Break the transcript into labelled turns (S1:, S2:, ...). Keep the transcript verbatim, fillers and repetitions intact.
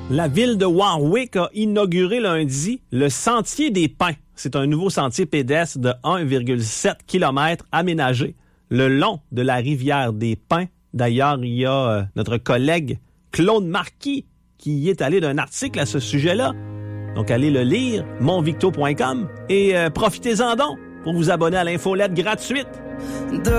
S1: La ville de Warwick a inauguré lundi le Sentier des Pins. C'est un nouveau sentier pédestre de un virgule sept kilomètres aménagé le long de la rivière des Pins. D'ailleurs, il y a euh, notre collègue Claude Marquis qui y est allé d'un article à ce sujet-là. Donc, allez le lire, monvicto point com, et euh, profitez-en donc pour vous abonner à l'infolette gratuite.